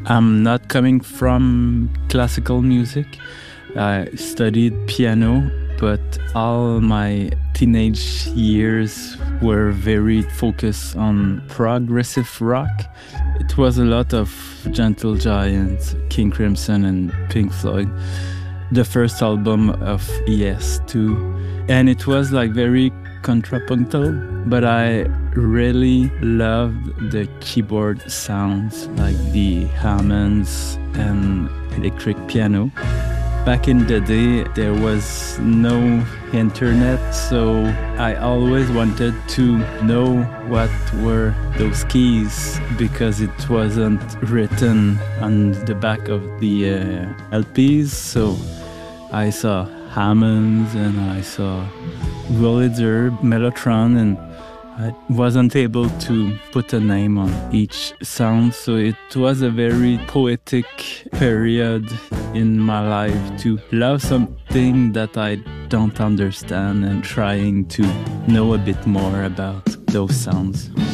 I'm not coming from classical music. I studied piano, but all my teenage years were very focused on progressive rock. It was a lot of Gentle Giant, King Crimson, and Pink Floyd. The first album of Yes too. And it was like very contrapuntal, but I really loved the keyboard sounds, like the Hammonds and electric piano. Back in the day, there was no internet, so I always wanted to know what were those keys because it wasn't written on the back of the LPs. So I saw Hammonds and I saw Wurlitzer, Mellotron, and I wasn't able to put a name on each sound, so it was a very poetic period in my life to love something that I don't understand and trying to know a bit more about those sounds.